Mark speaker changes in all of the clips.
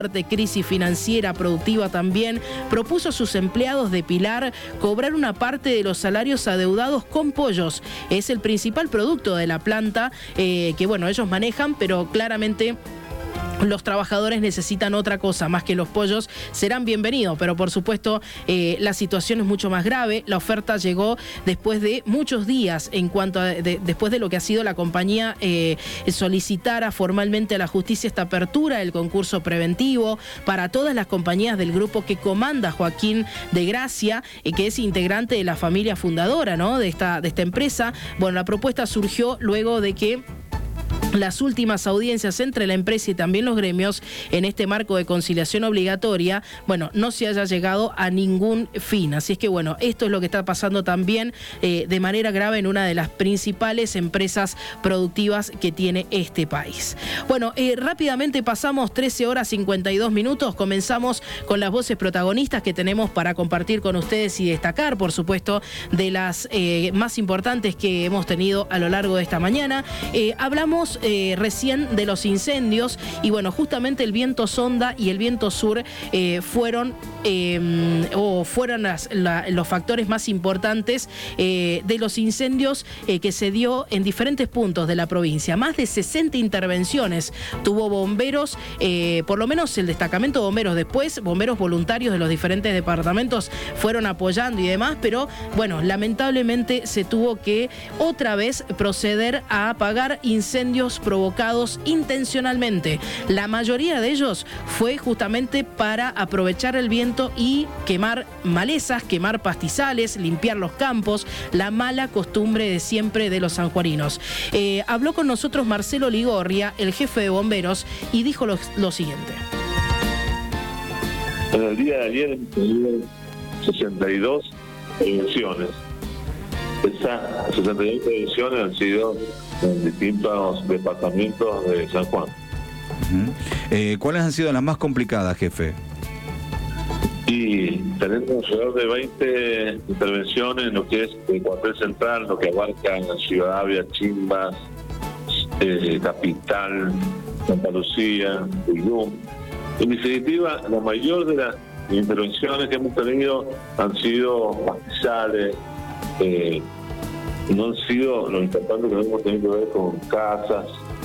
Speaker 1: de crisis financiera, productiva también, propuso a sus empleados de Pilar cobrar una parte de los salarios adeudados con pollos. Es el principal producto de la planta que, bueno, ellos manejan, pero claramente los trabajadores necesitan otra cosa más que los pollos. Serán bienvenidos, pero por supuesto la situación es mucho más grave. La oferta llegó después de muchos días en cuanto a después de lo que ha sido la compañía solicitara formalmente a la justicia esta apertura del concurso preventivo para todas las compañías del grupo que comanda Joaquín de Gracia, que es integrante de la familia fundadora, ¿no?, de esta empresa. Bueno, la propuesta surgió luego de que las últimas audiencias entre la empresa y también los gremios en este marco de conciliación obligatoria, bueno, no se haya llegado a ningún fin. Así es que, bueno, esto es lo que está pasando también de manera grave en una de las principales empresas productivas que tiene este país. Bueno, rápidamente pasamos 13 horas 52 minutos. Comenzamos con las voces protagonistas que tenemos para compartir con ustedes y destacar, por supuesto, de las más importantes que hemos tenido a lo largo de esta mañana. Hablamos recién de los incendios y bueno, justamente el viento sonda y el viento sur fueron los factores más importantes de los incendios que se dio en diferentes puntos de la provincia. Más de 60 intervenciones tuvo bomberos, por lo menos el destacamento de bomberos, después bomberos voluntarios de los diferentes departamentos fueron apoyando y demás, pero bueno, lamentablemente se tuvo que otra vez proceder a apagar incendios provocados intencionalmente. La mayoría de ellos fue justamente para aprovechar el viento y quemar malezas, quemar pastizales, limpiar los campos, la mala costumbre de siempre de los sanjuaninos. Habló con nosotros Marcelo Ligorria, el jefe de bomberos, y dijo lo siguiente.
Speaker 2: En el día de ayer hemos tenido 62 prevenciones. Esas 62 prevenciones han sido en distintos departamentos de San Juan.
Speaker 3: ¿Cuáles han sido las más complicadas, jefe?
Speaker 2: Y tenemos alrededor de 20 intervenciones en lo que es el cuartel central, lo que abarca Ciudad Avia, Chimbas, Capital, Santa Lucía, Uyum. En definitiva, la mayor de las intervenciones que hemos tenido han sido pastizales, no han sido lo importante que hemos tenido que ver con casas,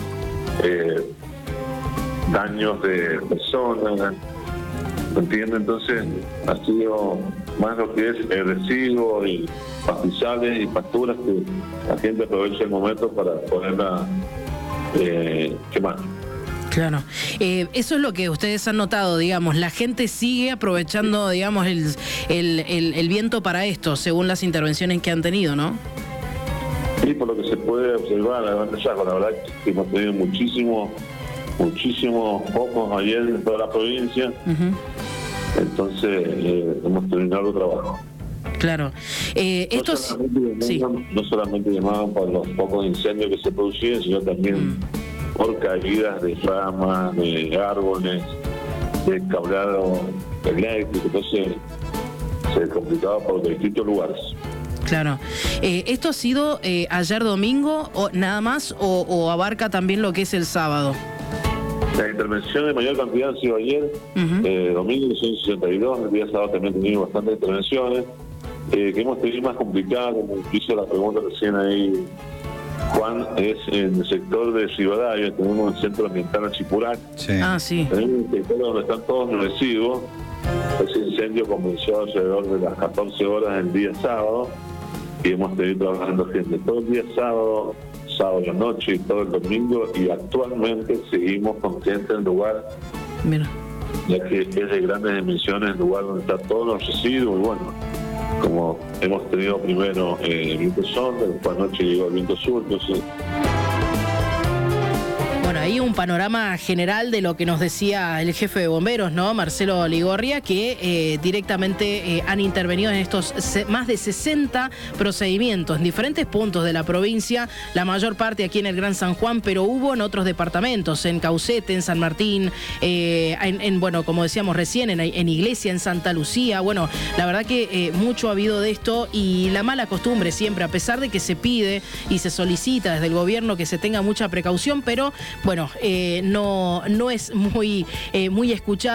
Speaker 2: daños de personas, ¿entiende? Entonces ha sido más lo que es el residuo y pastizales y facturas que la gente aprovecha el momento para ponerla quemar.
Speaker 1: Claro, eso es lo que ustedes han notado, digamos, la gente sigue aprovechando, digamos, el viento para esto, según las intervenciones que han tenido, ¿no?
Speaker 2: Sí, por lo que se puede observar, la verdad que hemos tenido muchísimos focos ayer en toda la provincia, entonces hemos terminado el trabajo.
Speaker 1: Claro.
Speaker 2: No solamente llamaban por los pocos incendios que se producían, sino también por caídas de ramas, de árboles, de cableado eléctrico, entonces se complicaba por distintos lugares.
Speaker 1: Claro. ¿Esto ha sido ayer domingo o nada más o abarca también lo que es el sábado?
Speaker 2: Las intervenciones de mayor cantidad han sido ayer, domingo son 62, el día sábado también tenido bastantes intervenciones, que hemos tenido más complicadas, como hizo la pregunta recién ahí Juan, es en el sector de Rivadavia, tenemos el centro ambiental Achipurac.
Speaker 1: Sí. Ah, sí.
Speaker 2: Tenemos un sector donde están todos los residuos. Ese incendio comenzó alrededor de las 14 horas el día sábado y hemos tenido trabajando gente todo el día sábado a la noche y todo el domingo, y actualmente seguimos con gente en el lugar.
Speaker 1: Mira.
Speaker 2: Ya que es de grandes dimensiones el lugar donde están todos los residuos, y bueno, como hemos tenido primero el viento sonda, después anoche llegó el viento sur, entonces...
Speaker 1: Bueno, ahí un panorama general de lo que nos decía el jefe de bomberos, ¿no?, Marcelo Ligorria, que directamente han intervenido en estos más de 60 procedimientos en diferentes puntos de la provincia, la mayor parte aquí en el Gran San Juan, pero hubo en otros departamentos, en Caucete, en San Martín, bueno, como decíamos recién, en Iglesia, en Santa Lucía. Bueno, la verdad que mucho ha habido de esto, y la mala costumbre siempre, a pesar de que se pide y se solicita desde el gobierno que se tenga mucha precaución, pero bueno, no es muy escuchado.